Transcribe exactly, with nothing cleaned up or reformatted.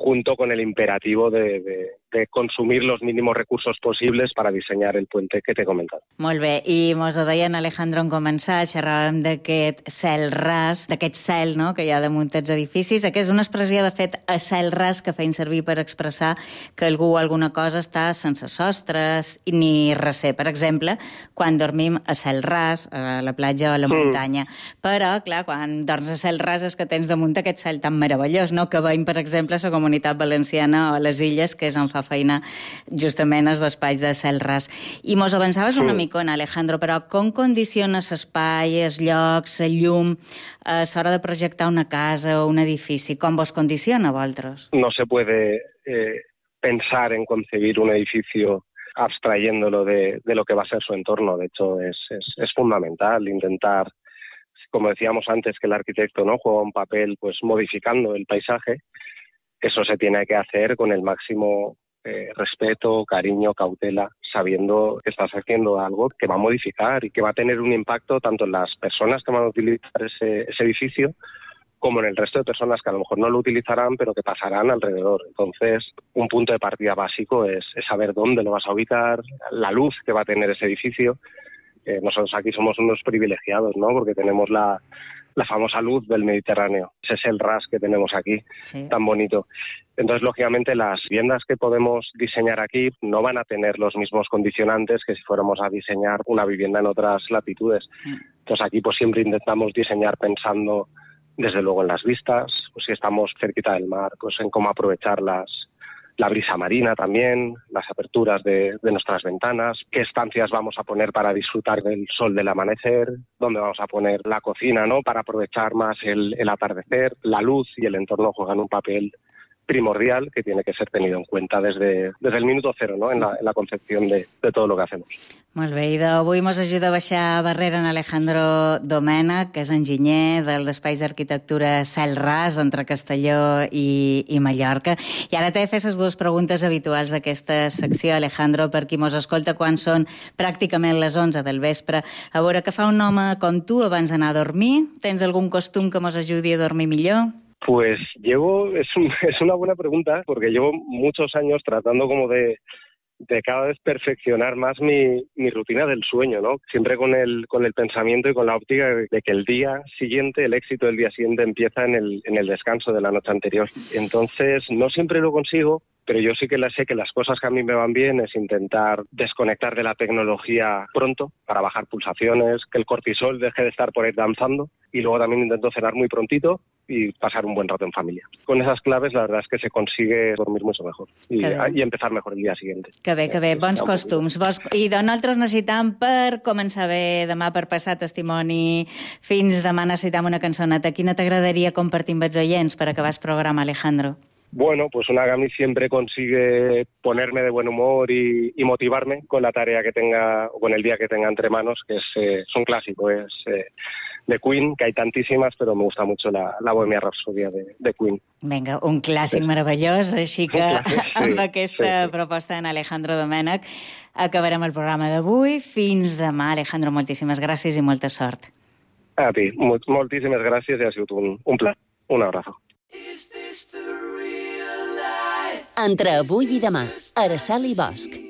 junto con el imperativo de, de, de consumir los mínimos recursos posibles para diseñar el puente que te he comentado. Molt bé, i mos ho deien, Alejandro, en començar, xerràvem d'aquest cel ras, d'aquest cel, no?, que hi ha damunt dels edificis, que és una expressió, de fet, a cel ras, que feien servir per expressar que algú o alguna cosa està sense sostres ni recer. Per exemple, quan dormim a cel ras, a la platja o a la muntanya. Mm. Però, clar, quan dorms a cel ras és que tens damunt aquest cel tan meravellós, no?, que veiem, per exemple, la Comunitat Valenciana o les Illes, que és on fa feina justament els espais de cel ras. I mos avançaves una micona, Alejandro, però com condiciona l'espai, els llocs, el llum, a l'hora de projectar una casa o un edifici? Com vos condiciona a vosaltres? No se puede eh, pensar en concebir un edificio abstrayéndolo de, de lo que va a ser su entorno. De hecho, es, es, es fundamental intentar, como decíamos antes, que el arquitecto, ¿no?, juega un papel pues modificando el paisaje. Eso se tiene que hacer con el máximo eh, respeto, cariño, cautela, sabiendo que estás haciendo algo que va a modificar y que va a tener un impacto tanto en las personas que van a utilizar ese, ese edificio como en el resto de personas que a lo mejor no lo utilizarán, pero que pasarán alrededor. Entonces, un punto de partida básico es, es saber dónde lo vas a ubicar, la luz que va a tener ese edificio. Eh, nosotros aquí somos unos privilegiados, ¿no?, porque tenemos la, la famosa luz del Mediterráneo. Ese es el ras que tenemos aquí, sí, tan bonito. Entonces, lógicamente, las viviendas que podemos diseñar aquí no van a tener los mismos condicionantes que si fuéramos a diseñar una vivienda en otras latitudes. Entonces, aquí pues siempre intentamos diseñar pensando, desde luego, en las vistas, pues si estamos cerquita del mar, pues en cómo aprovechar las, la brisa marina también, las aperturas de, de nuestras ventanas, qué estancias vamos a poner para disfrutar del sol del amanecer, dónde vamos a poner la cocina, ¿no?, para aprovechar más el, el atardecer. La luz y el entorno juegan un papel primordial que tiene que ser tenido en cuenta desde, desde el minuto cero, ¿no?, en la, en la concepción de, de todo lo que hacemos. Molt bé, i d'avui mos ajuda a baixar barrera en Alejandro Domènech, que és enginyer del Espais d'Arquitectura Cel Ras entre Castelló i, i Mallorca. I ara t'he de fer les dues preguntes habituals d'aquesta secció, Alejandro, per qui mos escolta quan són pràcticament les onze del vespre. A veure, què fa un home com tu abans d'anar a dormir? Tens algun costum que mos ajudi a dormir millor? Pues llevo, es, un, es una buena pregunta, porque llevo muchos años tratando como de, de cada vez perfeccionar más mi, mi rutina del sueño, ¿no? Siempre con el, con el pensamiento y con la óptica de, de que el día siguiente, el éxito del día siguiente empieza en el, en el descanso de la noche anterior. Entonces, no siempre lo consigo, pero yo sí que sé que las cosas que a mí me van bien es intentar desconectar de la tecnología pronto para bajar pulsaciones, que el cortisol deje de estar por ahí danzando, y luego también intento cenar muy prontito y pasar un buen rato en familia. Con esas claves la verdad es que se consigue dormir mucho mejor y, y empezar mejor el día siguiente. Que bé, que bé, bons costums. Bons... I de nosaltres necessitam, per començar bé demà, per passar testimoni fins demà, necessitam una cançoneta. Quina t'agradaria compartir amb els oients per acabar el programa, Alejandro? Bueno, pues una que a mí siempre consigue ponerme de buen humor y, y motivarme con la tarea que tenga, o con el día que tenga entre manos, que es, eh, es un clásico, es eh, de Queen, que hay tantíssimes, però me gusta mucho la, la Bohemia Rhapsody de, de Queen. Vinga, un clàssic sí. meravellós, així que clàssic, sí, amb aquesta sí, sí. proposta en Alejandro Domènech acabarem el programa d'avui. Fins demà, Alejandro, moltíssimes gràcies i molta sort. A ti, moltíssimes gràcies i ha sigut un, un plaer. Un abrazo. Entre avui i demà, Araceli Bosch.